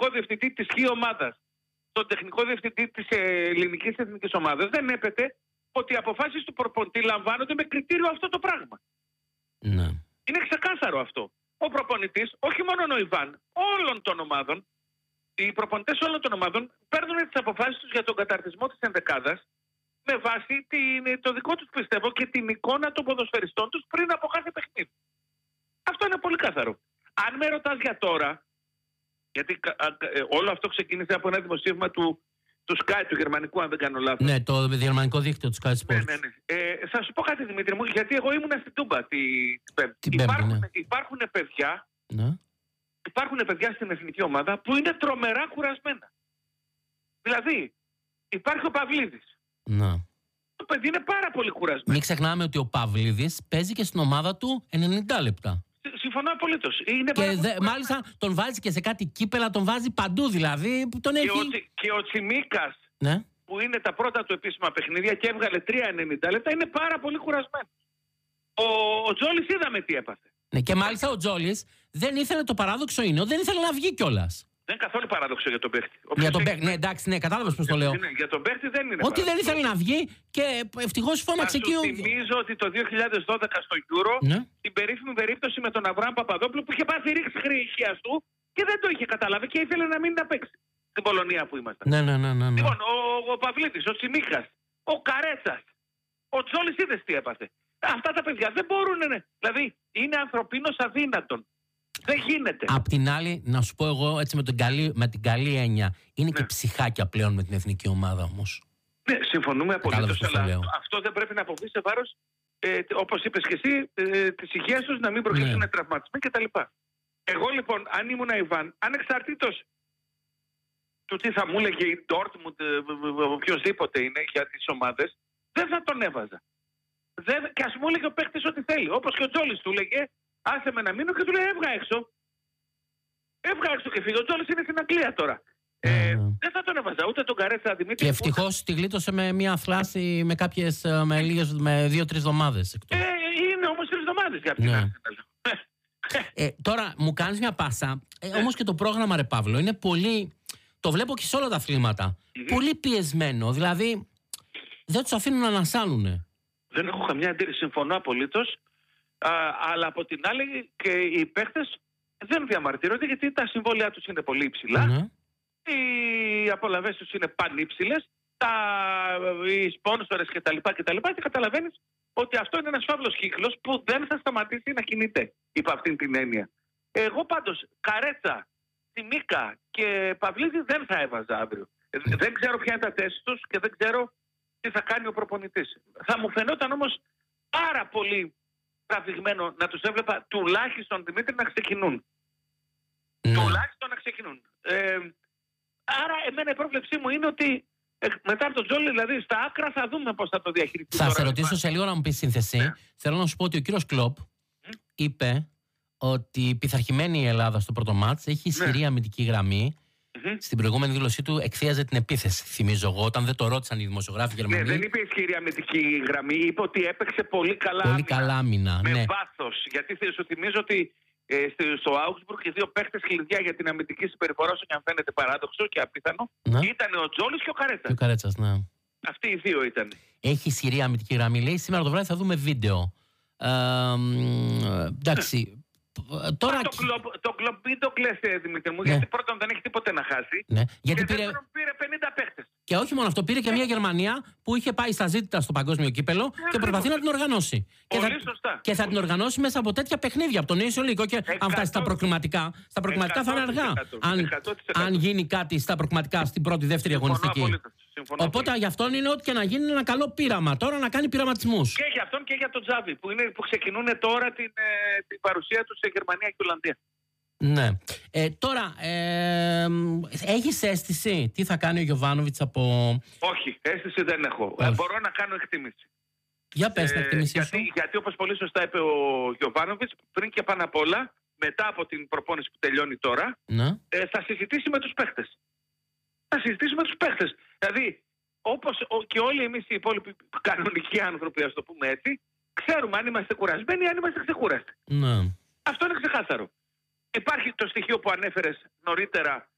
τεχνικό διευθυντή της ΧΗ ομάδας, τον τεχνικό διευθυντή της ελληνικής εθνικής ομάδας, δεν έπεται ότι οι αποφάσεις του προπονητή λαμβάνονται με κριτήριο αυτό το πράγμα. Ναι. Είναι ξεκάθαρο αυτό. Ο προπονητής, όχι μόνο ο Ιβάν, όλων των ομάδων, οι προπονητές όλων των ομάδων παίρνουν τις αποφάσεις τους για τον καταρτισμό της ενδεκάδας με βάση το δικό τους, πιστεύω, και την εικόνα των ποδοσφαιριστών τους πριν από κάθε παιχνίδι. Αυτό είναι πολύ καθαρό. Αν με ρωτάς για τώρα, γιατί όλο αυτό ξεκίνησε από ένα δημοσίευμα του Sky, του γερμανικού, αν δεν κάνω λάθος. Ναι, το γερμανικό δίκτυο του Sky Sports. Ναι. Θα σου πω κάτι, Δημήτρη μου, γιατί εγώ ήμουνα στην Τούμπα την Πέμπτη. Υπάρχουν παιδιά, ναι. Υπάρχουν παιδιά στην εθνική ομάδα που είναι τρομερά κουρασμένα. Δηλαδή, υπάρχει ο Παυλίδης. Ναι. Το παιδί είναι πάρα πολύ κουρασμένο. Μην ξεχνάμε ότι ο Παυλίδης παίζει και στην ομάδα του 90 λεπτά. Συμφωνώ απολύτως. Μάλιστα τον βάζει και σε κάτι κύπελα, τον βάζει παντού δηλαδή. Τον έχει... Και ο Τσιμίκας, ναι, που είναι τα πρώτα του επίσημα παιχνίδια και έβγαλε 3,90 λεπτά, είναι πάρα πολύ κουρασμένο. Ο Τζόλης είδαμε τι έπαθε. Ναι, και μάλιστα ο Τζόλης δεν ήθελε, το παράδοξο είναι, δεν ήθελε να βγει κιόλας. Δεν είναι καθόλου παράδοξο για τον παίχτη. Για τον παίχτη, ναι, εντάξει, ναι, κατάλαβες πώς το λέω. Για τον παίχτη δεν είναι. Ότι δεν ήθελε να βγει και ευτυχώς φώναξε εκεί. Θυμίζω ότι το 2012 στο Euro, ναι, την περίφημη περίπτωση με τον Αβραάμ Παπαδόπουλο που είχε πάθει ρήξη χρειαχιαστού και δεν το είχε καταλάβει και ήθελε να μην να παίξει. Στην Πολωνία που ήμασταν. Ναι. Λοιπόν, ο Παυλίτης, ο Τσιμίκας, ο Καρέτσας, ο Τζόλης, είδες τι έπαθε. Αυτά τα παιδιά δεν μπορούν, δηλαδή είναι ανθρωπίνως αδύνατον. Δεν γίνεται. Απ' την άλλη, να σου πω εγώ έτσι με την καλή έννοια, είναι και ψυχάκια πλέον με την εθνική ομάδα όμως. Ναι, συμφωνούμε απολύτως. Αλλά λέω. αυτό δεν πρέπει να αποβεί σε βάρος, όπως είπες και εσύ, της υγείας τους, να μην προκύψουν τραυματισμοί κτλ. Εγώ λοιπόν, αν ήμουν Ιβάν, ανεξαρτήτως του τι θα μου έλεγε η Ντόρτμουντ, οποιοδήποτε είναι για τις ομάδες, δεν θα τον έβαζα. Και ας μου έλεγε ο παίκτης ό,τι θέλει. Όπως και ο Τζόλης του έλεγε, άσε με να μείνω, και του λέει έβγα έξω. Έβγα έξω και φύγει. Ο Τζόλης είναι στην Αγγλία τώρα. Δεν θα τον έβαζα ούτε τον Καρέτσα, Δημήτρη. Και ευτυχώς τη γλίτωσε με μια θλάση με 2-3 εβδομάδες. Είναι όμως 3 εβδομάδες για αυτήν. Τώρα μου κάνεις μια πάσα. Όμως και το πρόγραμμα, ρε Παύλο, είναι πολύ. Το βλέπω και σε όλα τα αθλήματα. Πολύ πιεσμένο. Δηλαδή δεν τους αφήνουν να ανασάνουνε. Δεν έχω καμιά αντίρρηση. Συμφωνώ απολύτως. Αλλά από την άλλη και οι παίχτες δεν διαμαρτύρονται, γιατί τα συμβόλαια τους είναι πολύ υψηλά. Οι απολαβές τους είναι πανύψηλες. Οι σπόνσορες κτλ. Και καταλαβαίνεις ότι αυτό είναι ένας φαύλος κύκλος που δεν θα σταματήσει να κινείται υπό αυτήν την έννοια. Εγώ πάντως Καρέτσα, Τσιμίκα και Παυλίδη δεν θα έβαζα αύριο. Δεν ξέρω ποια είναι τα τεστ τους και δεν ξέρω τι θα κάνει ο προπονητής. Θα μου φαινόταν όμως πάρα πολύ τραβηγμένο να τους έβλεπα τουλάχιστον, Δημήτρη, να ξεκινούν. Τουλάχιστον να ξεκινούν. Άρα εμένα η πρόβλεψή μου είναι ότι μετά από τον Τζόλι, δηλαδή στα άκρα, θα δούμε πώς θα το διαχειριστεί. Θα σε ρωτήσω σε λίγο να μου πεις σύνθεση. Θέλω να σου πω ότι ο κύριος Κλοπ είπε ότι πειθαρχημένη η Ελλάδα στο πρώτο μάτς έχει ισχυρή αμυντική γραμμή. Στην προηγούμενη δήλωσή του εκθίαζε την επίθεση, θυμίζω εγώ, όταν δεν το ρώτησαν οι δημοσιογράφοι Γερμανοί. Ναι, δεν είπε ισχυρή αμυντική γραμμή, είπε ότι έπαιξε πολύ καλά άμυνα. Με βάθος. Γιατί σου θυμίζω ότι στο Augsburg οι δύο παίχτες κλειδιά για την αμυντική συμπεριφορά, όσο και αν φαίνεται παράδοξο και απίθανο, ήταν ο Τζόλης και ο Καρέτσας. Και ο Καρέτσας, ναι. Αυτοί οι δύο ήταν. Έχει ισχυρή αμυντική γραμμή. Λέει σήμερα το βράδυ θα δούμε βίντεο. Εντάξει. Τώρα... Το κλοπ μην το κλαις, Δημήτρη μου, γιατί πρώτον δεν έχει τίποτε να χάσει. Γιατί και πήρε 50 παίχτες. Και όχι μόνο αυτό, πήρε και μια Γερμανία που είχε πάει στα ζήτητα στο παγκόσμιο κύπελο και προσπαθεί να την οργανώσει. Και θα την οργανώσει μέσα από τέτοια παιχνίδια, από τον Νέο Λύκο. Και αν φτάσει στα προκριματικά, θα είναι αργά. Αν γίνει κάτι στα προκριματικά στην πρώτη-δεύτερη αγωνιστική. Οπότε για αυτόν είναι ό,τι και να γίνει ένα καλό πείραμα. Τώρα να κάνει πειραματισμούς. Και για αυτόν και για τον Τζάβι που ξεκινούν τώρα την παρουσία του σε Γερμανία και Ολλανδία. Ναι. Τώρα, έχεις αίσθηση τι θα κάνει ο Γιοβάνοβιτς από... Όχι, αίσθηση δεν έχω. Μπορώ να κάνω εκτίμηση. Για πες την εκτίμησή σου. Γιατί όπως πολύ σωστά είπε ο Γιοβάνοβιτς, πριν και πάνω απ' όλα, μετά από την προπόνηση που τελειώνει τώρα, θα συζητήσει με τους παίχτες. Δηλαδή, όπως και όλοι εμείς οι υπόλοιποι κανονικοί άνθρωποι, ας το πούμε έτσι, ξέρουμε αν είμαστε κουρασμένοι ή αν είμαστε ξεκούραστοι. Αυτό είναι ξεκάθαρο. Υπάρχει το στοιχείο που ανέφερες νωρίτερα